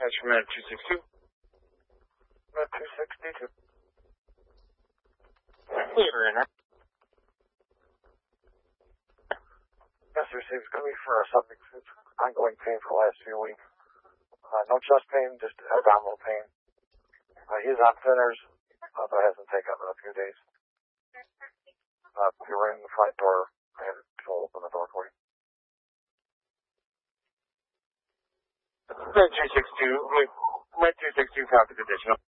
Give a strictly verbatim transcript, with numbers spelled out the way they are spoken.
That's from Med two sixty-two. Med two sixty-two. You're in there. Yes, sir. It's going to be for a subject who's ongoing pain for the last few weeks. Uh, no chest pain, just abdominal pain. Uh, he's on thinners, uh, but hasn't taken them in a few days. Uh, if you were in the front door, I had to open the door for you. Med two sixty-two. Med two sixty-two, copy additional.